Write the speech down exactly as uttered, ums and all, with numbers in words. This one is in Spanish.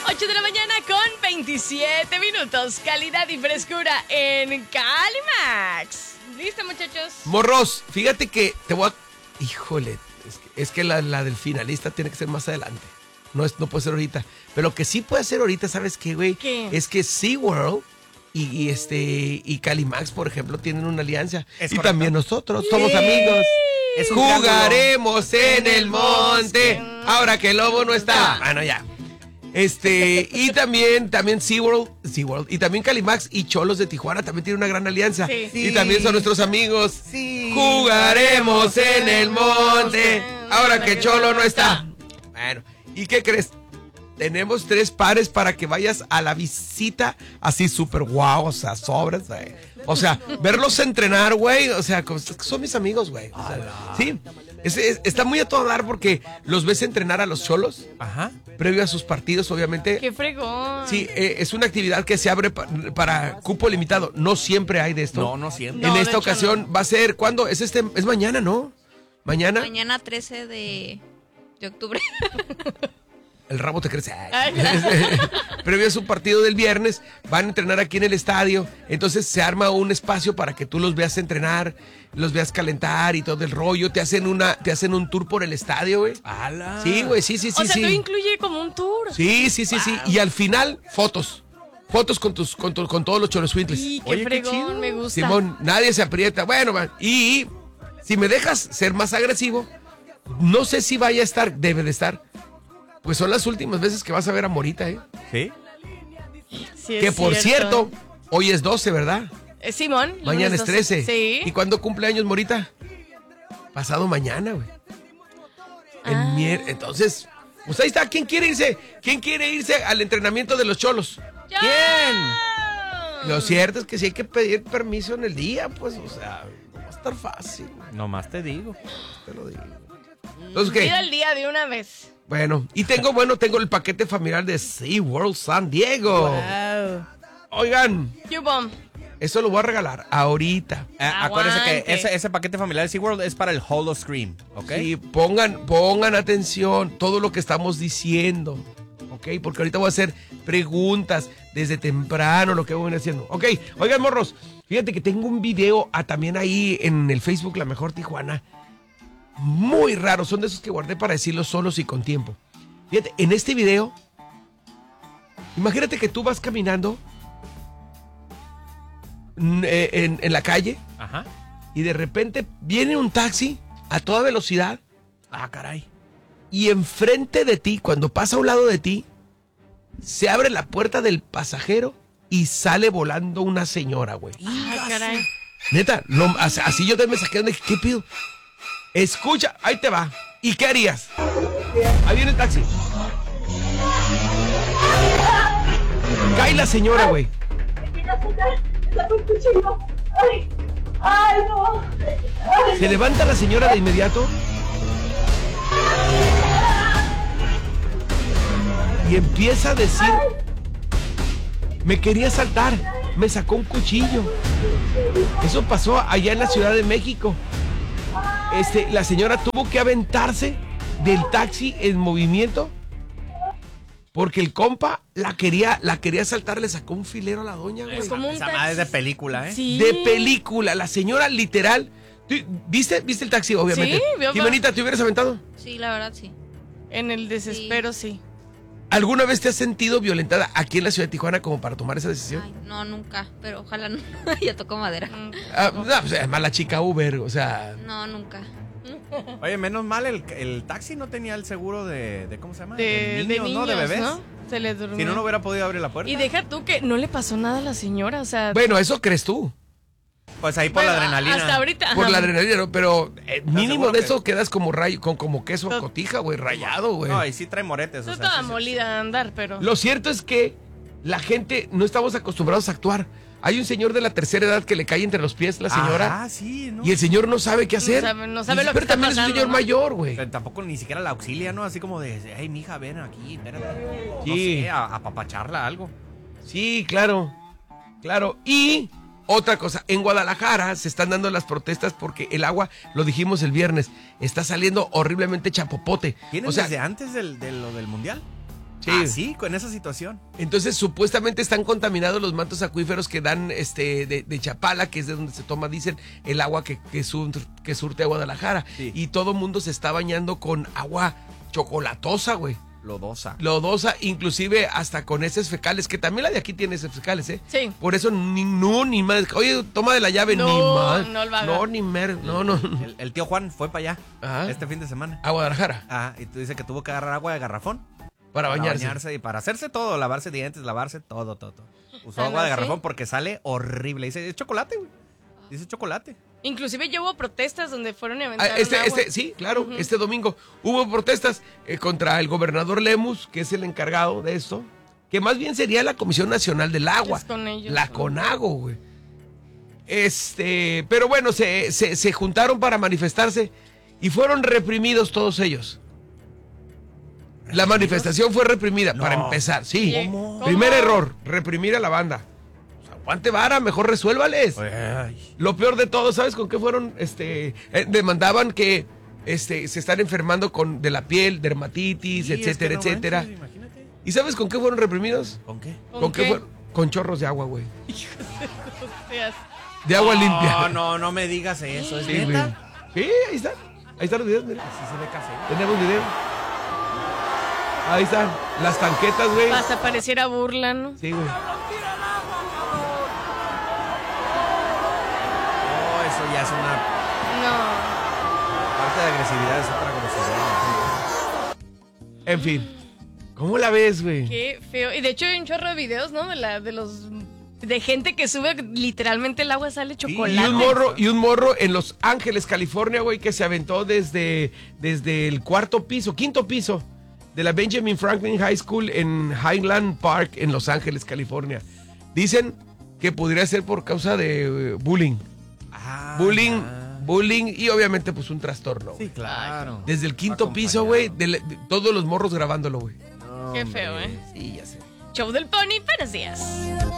ocho de la mañana con veintisiete minutos. Calidad y frescura en Calimax. ¿Listo, muchachos? Morros, fíjate que te voy a... Híjole, es que, es que la, la del finalista tiene que ser más adelante. No, es, no puede ser ahorita. Pero lo que sí puede ser ahorita, ¿sabes qué, güey? ¿Qué? Es que SeaWorld y, y, este, y Calimax, por ejemplo, tienen una alianza. Es y correcto. también nosotros somos amigos. Es un Jugaremos en el monte, ahora que el lobo no está. Bueno, ya. Este, y también, también SeaWorld, SeaWorld, y también Calimax y Cholos de Tijuana también tienen una gran alianza. Sí. Y también son nuestros amigos. Sí. Jugaremos en el monte, ahora que Cholo no está. Bueno, ¿y qué crees? Tenemos tres pares para que vayas a la visita así súper guau, o sea, sobres, güey. O sea, verlos entrenar, güey, o sea, como- son mis amigos, güey. O sea, sí, es- es- está muy a todo dar porque los ves entrenar a los cholos, Ajá. previo a sus partidos, obviamente. ¡Qué fregón! Sí, eh, es una actividad que se abre pa- para cupo limitado. No siempre hay de esto. No, no siempre. En No, de esta hecho, ocasión va a ser, ¿cuándo? Es este, es mañana, ¿no? Mañana. Mañana trece de, de octubre. El rabo te crece. Ay. Previo a su partido del viernes, van a entrenar aquí en el estadio. Entonces se arma un espacio para que tú los veas entrenar, los veas calentar y todo el rollo. Te hacen una, te hacen un tour por el estadio, güey. ¡Hala! Sí, güey, sí, sí, sí, o sea, sí. tú incluye como un tour. Sí, sí, sí, sí. Y al final, fotos. Fotos con tus, con, tu- con todos los cholosuintles. Y qué Oye, qué fregón, chido. me gusta. Simón, nadie se aprieta. Bueno, man, y si me dejas ser más agresivo, no sé si vaya a estar, debe de estar. Pues son las últimas veces que vas a ver a Morita, ¿eh? ¿Sí? Sí, es Que por cierto, hoy es doce, ¿verdad? Eh, Simón. Mañana lunes es trece. doce. Sí. ¿Y cuándo cumple años Morita? Pasado mañana, güey. El Ah. mier- Entonces, pues ahí está. ¿Quién quiere irse? ¿Quién quiere irse al entrenamiento de los cholos? ¡Yo! Lo cierto es que sí hay que pedir permiso en el día, pues, o sea, no va a estar fácil, güey, Nomás te digo. te lo digo. Entonces, ¿qué? Pida el día de una vez. Bueno, y tengo, bueno, tengo el paquete familiar de SeaWorld San Diego. Wow. Oigan, Cubom. eso lo voy a regalar ahorita. Eh, acuérdense que Aguante. ese, ese paquete familiar de SeaWorld es para el Holo Scream, ¿ok? Sí, pongan, pongan atención todo lo que estamos diciendo, ¿ok? Porque ahorita voy a hacer preguntas desde temprano, lo que voy a ir haciendo. Ok, oigan, morros, fíjate que tengo un video ah, también ahí en el Facebook La Mejor Tijuana. Muy raro, son de esos que guardé para decirlos solos y con tiempo. Fíjate, en este video, imagínate que tú vas caminando mm, eh, en, en la calle Ajá. y de repente viene un taxi a toda velocidad. Ah, caray. Y enfrente de ti, cuando pasa a un lado de ti, se abre la puerta del pasajero y sale volando una señora, güey. Ah, caray. Neta, lo- así así yo también me saqué de ¿qué pido? Escucha, ahí te va. ¿Y qué harías? Ahí viene el taxi. Cae la señora, güey. Ay, ay, no. Ay, Se levanta la señora de inmediato. Y empieza a decir, me quería asaltar, me sacó un cuchillo. Eso pasó allá en la Ciudad de México. Este, la señora tuvo que aventarse del taxi en movimiento porque el compa la quería, la quería asaltar, le sacó un filero a la doña, güey. Es como un Esa madre es de película, ¿eh? Sí. De película, la señora literal. ¿Tú ¿Viste, viste el taxi, obviamente? Sí, vio- Jimenita, ¿te hubieras aventado? Sí, la verdad, sí. En el desespero, sí. ¿Alguna vez te has sentido violentada aquí en la ciudad de Tijuana como para tomar esa decisión? Ay, no, nunca. Pero ojalá no. Ya tocó madera. Mm. Ah, no, pues además la chica Uber, o sea... No, nunca. Oye, menos mal, el, el taxi no tenía el seguro de, de ¿cómo se llama? De, de niños, ¿no? De bebés. ¿no? Se le durmió. Si no, no hubiera podido abrir la puerta. Y deja tú que no le pasó nada a la señora, o sea... Bueno, eso crees tú, Pues ahí por bueno, la adrenalina. Hasta ahorita. por ajá. la adrenalina, ¿no? Pero eh, mínimo seguro de que- eso quedas como rayo, con como queso Pero- cotija, güey, rayado, güey. No, ahí sí trae moretes. Estoy o sea, toda sí se- molida de andar, pero... Lo cierto es que la gente no estamos acostumbrados a actuar. Hay un señor de la tercera edad que le cae entre los pies la señora Ah, sí, ¿no? y el señor no sabe qué hacer. sabe- no sabe Y- lo que pero está también es pasando, un señor ¿no? mayor, güey. Pero tampoco ni siquiera la auxilia, ¿no? Así como de, hey, mija, ven aquí, espérate. No Sí. sé, a, a papacharla algo. Sí, claro, claro. Y otra cosa, en Guadalajara se están dando las protestas porque el agua, lo dijimos el viernes, está saliendo horriblemente chapopote. ¿Tienen O sea, desde antes del, de lo del mundial? Sí. Ah, sí, con esa situación. Entonces, supuestamente están contaminados los mantos acuíferos que dan este de, de Chapala, que es de donde se toma, dicen, el agua que, que, sur, que surte a Guadalajara. Sí. Y todo mundo se está bañando con agua chocolatosa, güey. Lodosa. Lodosa, inclusive hasta con heces fecales, que también la de aquí tiene heces fecales, ¿eh? Sí. Por eso ni no, ni más. Oye, toma de la llave, No, ni más. no lo haga. No, ni mer, no, no. El, el tío Juan fue para allá Ajá. este fin de semana. A Guadalajara, Ah, y tú dices que tuvo que agarrar agua de garrafón. para bañarse. y para hacerse todo, lavarse dientes, lavarse todo, todo, todo. Usó Ah, agua ¿no? de garrafón ¿Sí? porque sale horrible. Dice, es chocolate, güey. Dice chocolate. Inclusive ya hubo protestas donde fueron y Ah, aventaron Este, agua. este, sí, claro, este domingo hubo protestas eh, contra el gobernador Lemus, que es el encargado de esto, que más bien sería la Comisión Nacional del Agua. Es con ellos. La CONAGO, güey. Este, pero bueno, se, se, se juntaron para manifestarse y fueron reprimidos todos ellos. La manifestación fue reprimida, No. para empezar, sí. ¿Cómo? Primer ¿Cómo? error, reprimir a la banda. Pues, aguante vara, mejor resuélvales. Ay. Lo peor de todo, ¿sabes con qué fueron? Este, eh, demandaban que este, se están enfermando con de la piel, dermatitis, Sí, es etcétera, que no etcétera. manches, imagínate. ¿Y sabes con qué fueron reprimidos? ¿Con qué? ¿Con qué qué? fueron? Con chorros de agua, güey. Hostias. De agua no, limpia. No, no, no me digas eso. ¿Es Sí, güey. neta? Sí, ahí están. Ahí están los videos, mira. Sí se ve casero. Tenemos video. Ahí están. Las tanquetas, güey. Hasta pareciera burla, ¿no? Sí, güey. No, eso ya es una No. parte de agresividad, es otra grosería. En fin. ¿Cómo la ves, güey? Qué feo. Y de hecho hay un chorro de videos, ¿no? De la, de los de gente que sube literalmente el agua sale Y chocolate. un morro, y un morro en Los Ángeles, California, güey, que se aventó desde, desde el cuarto piso, quinto piso de la Benjamin Franklin High School en Highland Park, en Los Ángeles, California. Dicen que podría ser por causa de eh, bullying. Ah, Bullying, ya. bullying y obviamente pues un trastorno. Sí, güey. claro. Desde el quinto piso, güey, de, la- de todos los morros grabándolo, güey. No, Qué feo, hombre. ¿eh? Sí, ya sé. Show del Pony, buenos días.